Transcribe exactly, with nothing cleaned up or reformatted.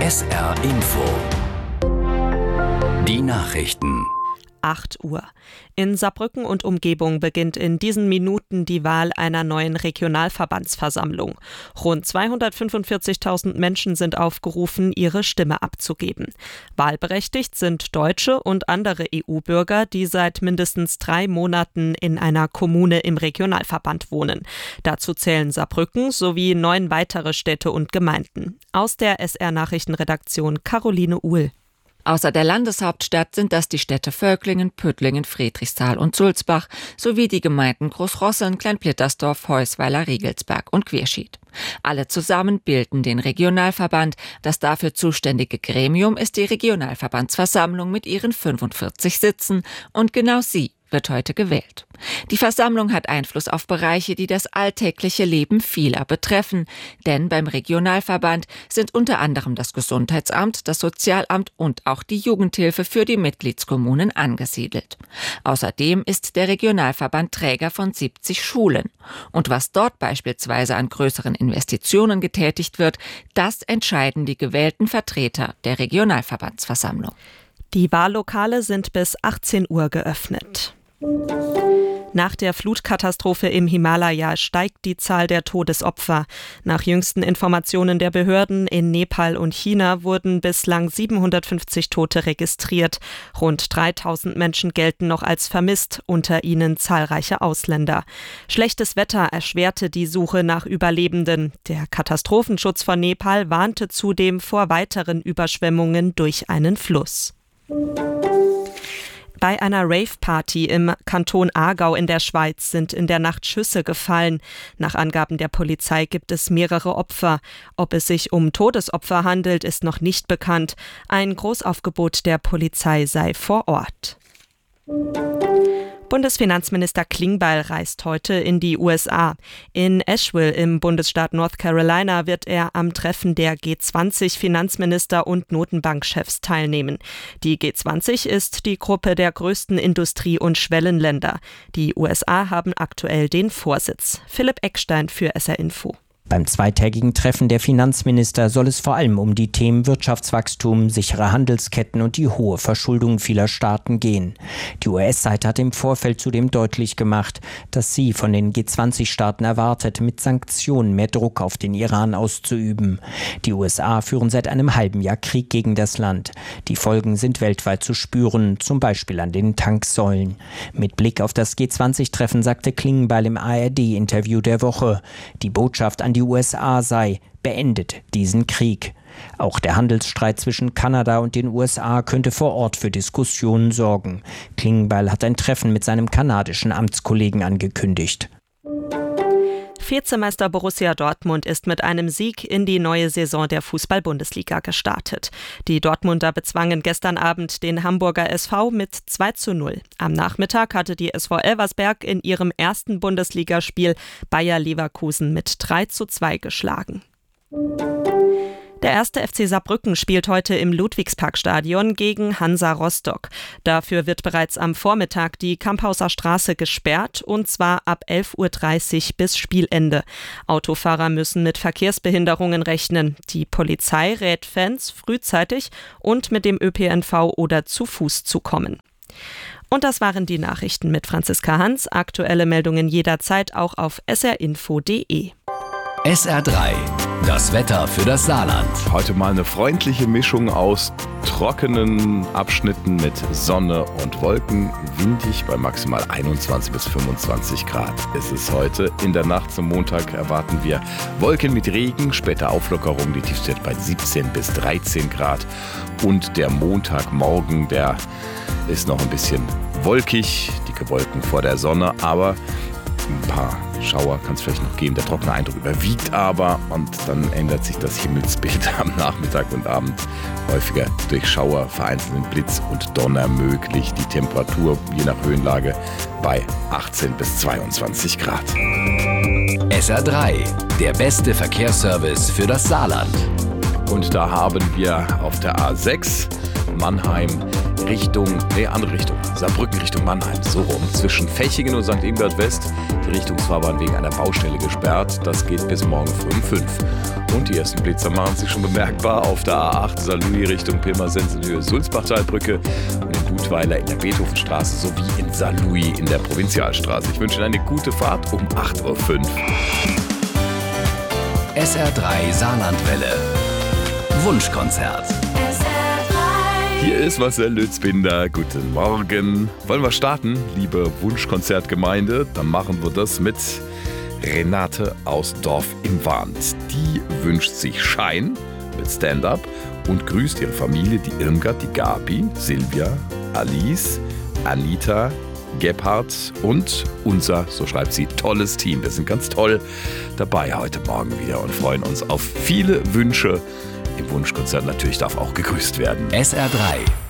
S R Info. Die Nachrichten. acht Uhr. In Saarbrücken und Umgebung beginnt in diesen Minuten die Wahl einer neuen Regionalverbandsversammlung. Rund zweihundertfünfundvierzigtausend Menschen sind aufgerufen, ihre Stimme abzugeben. Wahlberechtigt sind Deutsche und andere E U-Bürger, die seit mindestens drei Monaten in einer Kommune im Regionalverband wohnen. Dazu zählen Saarbrücken sowie neun weitere Städte und Gemeinden. Aus der S R-Nachrichtenredaktion Caroline Uhl. Außer der Landeshauptstadt sind das die Städte Völklingen, Püttlingen, Friedrichsthal und Sulzbach sowie die Gemeinden Großrosseln, Kleinplittersdorf, Heusweiler, Regelsberg und Querschied. Alle zusammen bilden den Regionalverband. Das dafür zuständige Gremium ist die Regionalverbandsversammlung mit ihren fünfundvierzig Sitzen und genau sie wird heute gewählt. Die Versammlung hat Einfluss auf Bereiche, die das alltägliche Leben vieler betreffen. Denn beim Regionalverband sind unter anderem das Gesundheitsamt, das Sozialamt und auch die Jugendhilfe für die Mitgliedskommunen angesiedelt. Außerdem ist der Regionalverband Träger von siebzig Schulen. Und was dort beispielsweise an größeren Investitionen getätigt wird, das entscheiden die gewählten Vertreter der Regionalverbandsversammlung. Die Wahllokale sind bis achtzehn Uhr geöffnet. Nach der Flutkatastrophe im Himalaya steigt die Zahl der Todesopfer. Nach jüngsten Informationen der Behörden in Nepal und China wurden bislang siebenhundertfünfzig Tote registriert. Rund dreitausend Menschen gelten noch als vermisst, unter ihnen zahlreiche Ausländer. Schlechtes Wetter erschwerte die Suche nach Überlebenden. Der Katastrophenschutz von Nepal warnte zudem vor weiteren Überschwemmungen durch einen Fluss. Bei einer Rave-Party im Kanton Aargau in der Schweiz sind in der Nacht Schüsse gefallen. Nach Angaben der Polizei gibt es mehrere Opfer. Ob es sich um Todesopfer handelt, ist noch nicht bekannt. Ein Großaufgebot der Polizei sei vor Ort. Bundesfinanzminister Klingbeil reist heute in die U S A. In Asheville im Bundesstaat North Carolina wird er am Treffen der G zwanzig Finanzminister und Notenbankchefs teilnehmen. Die G zwanzig ist die Gruppe der größten Industrie- und Schwellenländer. Die U S A haben aktuell den Vorsitz. Philipp Eckstein für S R Info. Beim zweitägigen Treffen der Finanzminister soll es vor allem um die Themen Wirtschaftswachstum, sichere Handelsketten und die hohe Verschuldung vieler Staaten gehen. Die U S-Seite hat im Vorfeld zudem deutlich gemacht, dass sie von den G zwanzig Staaten erwartet, mit Sanktionen mehr Druck auf den Iran auszuüben. Die U S A führen seit einem halben Jahr Krieg gegen das Land. Die Folgen sind weltweit zu spüren, zum Beispiel an den Tanksäulen. Mit Blick auf das G zwanzig Treffen sagte Klingbeil im A R D-Interview der Woche, die Botschaft an die U S A sei, beendet diesen Krieg. Auch der Handelsstreit zwischen Kanada und den U S A könnte vor Ort für Diskussionen sorgen. Klingbeil hat ein Treffen mit seinem kanadischen Amtskollegen angekündigt. Vizemeister Borussia Dortmund ist mit einem Sieg in die neue Saison der Fußball-Bundesliga gestartet. Die Dortmunder bezwangen gestern Abend den Hamburger S V mit zwei zu null. Am Nachmittag hatte die S V Elversberg in ihrem ersten Bundesligaspiel Bayer Leverkusen mit drei zu zwei geschlagen. Der erste F C Saarbrücken spielt heute im Ludwigsparkstadion gegen Hansa Rostock. Dafür wird bereits am Vormittag die Kamphauser Straße gesperrt, und zwar ab elf Uhr dreißig bis Spielende. Autofahrer müssen mit Verkehrsbehinderungen rechnen. Die Polizei rät Fans, frühzeitig und mit dem Ö P N V oder zu Fuß zu kommen. Und das waren die Nachrichten mit Franziska Hans. Aktuelle Meldungen jederzeit auch auf s r info punkt d e. S R drei. Das Wetter für das Saarland. Heute mal eine freundliche Mischung aus trockenen Abschnitten mit Sonne und Wolken. Windig bei maximal einundzwanzig bis fünfundzwanzig Grad. Es ist heute. In der Nacht zum Montag erwarten wir Wolken mit Regen, später Auflockerung. Die Tiefstwerte bei siebzehn bis dreizehn Grad. Und der Montagmorgen, der ist noch ein bisschen wolkig. Dicke Wolken vor der Sonne, aber ein paar Schauer kann es vielleicht noch geben. Der trockene Eindruck überwiegt aber, und dann ändert sich das Himmelsbild am Nachmittag und Abend häufiger durch Schauer, vereinzelten Blitz und Donner möglich. Die Temperatur je nach Höhenlage bei achtzehn bis zweiundzwanzig Grad. S R drei, der beste Verkehrsservice für das Saarland. Und da haben wir auf der A sechs Mannheim Richtung, nee, andere Richtung, Saarbrücken Richtung Mannheim, so rum, zwischen Fechingen und Sankt Ingbert West. Die Richtungsfahrbahn wegen einer Baustelle gesperrt. Das geht bis morgen früh um fünf. Und die ersten Blitzer machen sich schon bemerkbar auf der A acht Saarlouis Richtung Pirmasens in Höhe Sulzbachtalbrücke und in Dudweiler in der Beethovenstraße sowie in Saarlouis in der Provinzialstraße. Ich wünsche Ihnen eine gute Fahrt um acht Uhr fünf. S R drei Saarlandwelle. Wunschkonzert. Hier ist Marcel Lützbinder. Guten Morgen. Wollen wir starten, liebe Wunschkonzertgemeinde? Dann machen wir das mit Renate aus Dorf im Wand. Die wünscht sich Schein mit Stand-Up und grüßt ihre Familie, die Irmgard, die Gabi, Silvia, Alice, Anita, Gebhardt und unser, so schreibt sie, tolles Team. Wir sind ganz toll dabei heute Morgen wieder und freuen uns auf viele Wünsche. Im Wunschkonzert natürlich darf auch gegrüßt werden. S R drei